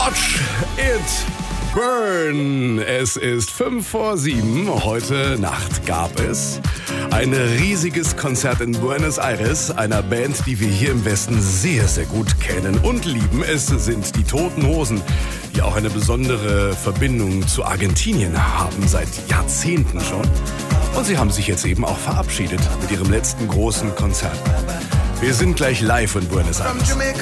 Watch it burn. Es ist 6:55. Heute Nacht gab es ein riesiges Konzert in Buenos Aires einer Band, die wir hier im Westen sehr, sehr gut kennen und lieben. Es sind die Toten Hosen, die auch eine besondere Verbindung zu Argentinien haben, seit Jahrzehnten schon. Und sie haben sich jetzt eben auch verabschiedet mit ihrem letzten großen Konzert. Wir sind gleich live in Buenos Aires.